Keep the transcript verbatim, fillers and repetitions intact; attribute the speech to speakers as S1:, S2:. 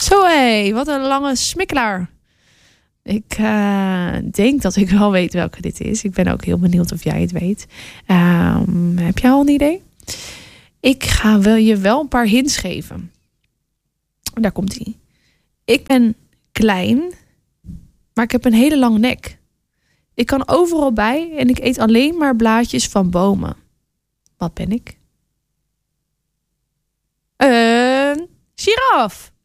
S1: Zo hé, wat een lange smikkelaar. Ik uh, denk dat ik wel weet welke dit is. Ik ben ook heel benieuwd of jij het weet. Um, heb jij al een idee? Ik ga wel je wel een paar hints geven. Daar komt ie. Ik ben klein, maar ik heb een hele lange nek. Ik kan overal bij en ik eet alleen maar blaadjes van bomen. Wat ben ik? Een giraf.